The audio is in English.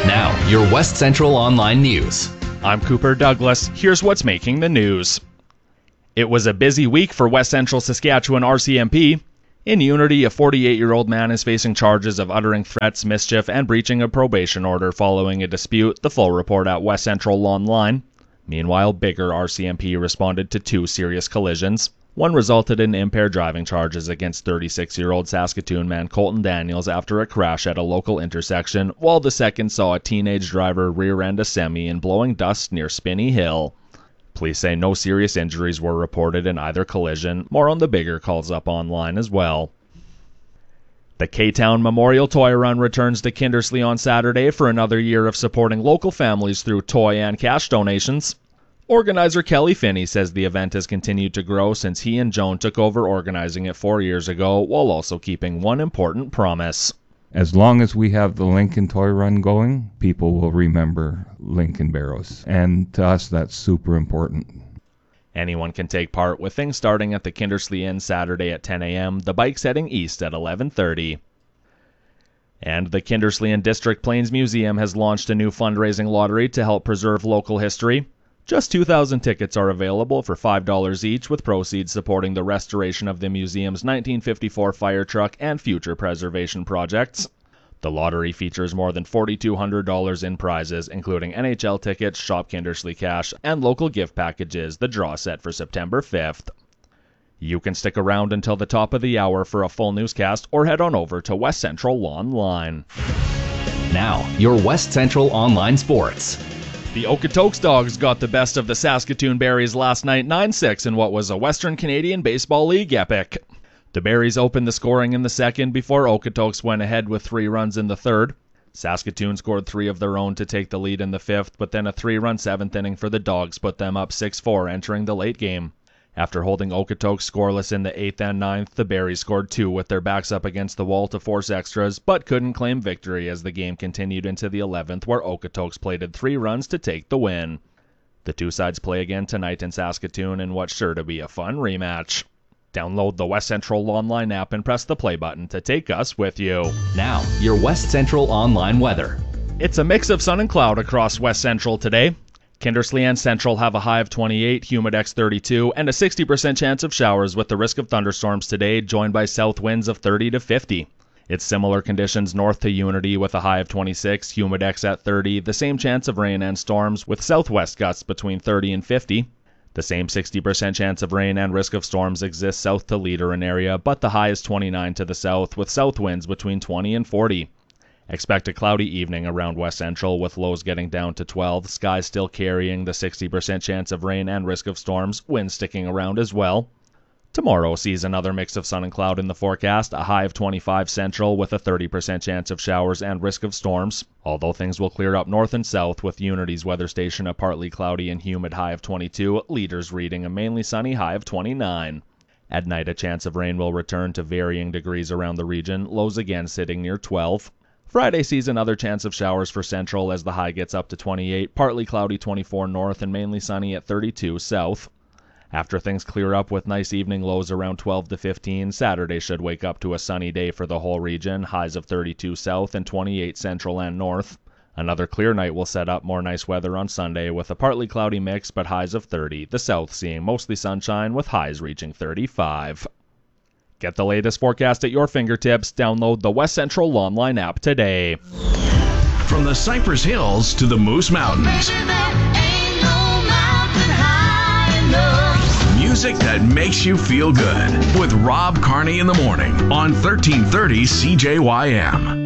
Now, your West Central Online News. I'm Cooper Douglas. Here's what's making the news. It was a busy week for West Central Saskatchewan RCMP. In Unity, a 48-year-old man is facing charges of uttering threats, mischief, and breaching a probation order following a dispute. The full report at West Central Online. Meanwhile, Biggar RCMP responded to 2 serious collisions. One resulted in impaired driving charges against 36-year-old Saskatoon man Colton Daniels after a crash at a local intersection, while the second saw a teenage driver rear-end a semi in blowing dust near Spinney Hill. Police say no serious injuries were reported in either collision. More on the Biggar calls up online as well. The K-Town Memorial Toy Run returns to Kindersley on Saturday for another year of supporting local families through toy and cash donations. Organizer Kelly Finney says the event has continued to grow since he and Joan took over organizing it 4 years ago, while also keeping one important promise. As long as we have the Lincoln Toy Run going, people will remember Lincoln Barrows. And to us, that's super important. Anyone can take part, with things starting at the Kindersley Inn Saturday at 10 a.m., the bikes heading east at 11:30. And the Kindersley and District Plains Museum has launched a new fundraising lottery to help preserve local history. Just 2,000 tickets are available for $5 each, with proceeds supporting the restoration of the museum's 1954 fire truck and future preservation projects. The lottery features more than $4,200 in prizes, including NHL tickets, Shop Kindersley cash, and local gift packages, the draw set for September 5th. You can stick around until the top of the hour for a full newscast, or head on over to West Central Online. Now, your West Central Online Sports. The Okotoks Dogs got the best of the Saskatoon Berries last night 9-6 in what was a Western Canadian Baseball League epic. The Berries opened the scoring in the second before Okotoks went ahead with 3 runs in the third. Saskatoon scored 3 of their own to take the lead in the fifth, but then a 3-run 7th inning for the Dogs put them up 6-4 entering the late game. After holding Okotoks scoreless in the 8th and 9th, the Berries scored 2 with their backs up against the wall to force extras, but couldn't claim victory as the game continued into the 11th, where Okotoks plated 3 runs to take the win. The two sides play again tonight in Saskatoon in what's sure to be a fun rematch. Download the West Central Online app and press the play button to take us with you. Now, your West Central Online weather. It's a mix of sun and cloud across West Central today. Kindersley and Central have a high of 28, Humidex 32, and a 60% chance of showers with the risk of thunderstorms today, joined by south winds of 30 to 50. It's similar conditions north to Unity with a high of 26, Humidex at 30, the same chance of rain and storms with southwest gusts between 30 and 50. The same 60% chance of rain and risk of storms exists south to Leaderin area, but the high is 29 to the south with south winds between 20 and 40. Expect a cloudy evening around West Central with lows getting down to 12, skies still carrying the 60% chance of rain and risk of storms, winds sticking around as well. Tomorrow sees another mix of sun and cloud in the forecast, a high of 25 Central with a 30% chance of showers and risk of storms, although things will clear up north and south with Unity's weather station a partly cloudy and humid high of 22, Leaders reading a mainly sunny high of 29. At night a chance of rain will return to varying degrees around the region, lows again sitting near 12. Friday sees another chance of showers for Central as the high gets up to 28, partly cloudy 24 north and mainly sunny at 32 south. After things clear up with nice evening lows around 12 to 15, Saturday should wake up to a sunny day for the whole region, highs of 32 south and 28 central and north. Another clear night will set up more nice weather on Sunday with a partly cloudy mix but highs of 30, the south seeing mostly sunshine with highs reaching 35. Get the latest forecast at your fingertips. Download the West Central Online app today. From the Cypress Hills to the Moose Mountains. Music that makes you feel good with Rob Carney in the morning on 1330 CJYM.